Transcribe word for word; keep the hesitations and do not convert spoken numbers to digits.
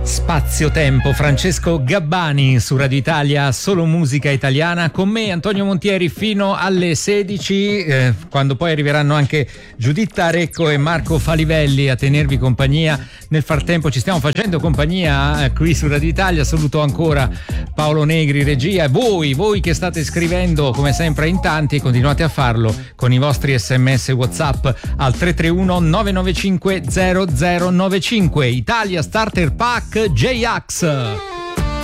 Spazio-tempo, Francesco Gabbani su Radio Italia, solo musica italiana, con me Antonio Montieri fino alle sedici, eh, quando poi arriveranno anche Giuditta Arecco e Marco Falivelli a tenervi compagnia. Nel frattempo ci stiamo facendo compagnia eh, qui su Radio Italia. Saluto ancora Paolo Negri, regia, e voi, voi che state scrivendo come sempre in tanti, e continuate a farlo con i vostri sms WhatsApp al tre tre uno nove nove cinque zero zero nove cinque. Italia Starter Pack J-Ax.